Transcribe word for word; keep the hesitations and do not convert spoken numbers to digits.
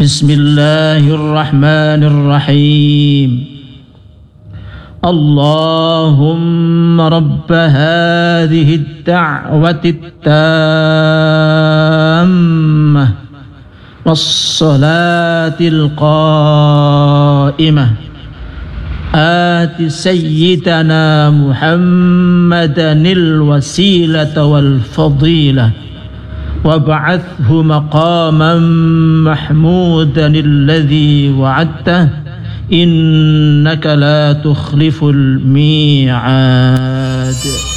بسم الله الرحمن الرحيم اللهم رب هذه الدعوة التامة والصلاة القائمة آت سيدنا محمدا الوسيلة والفضيلة وابعثه مقاما محمودا الذي وعدته إنك لا تخلف الميعاد.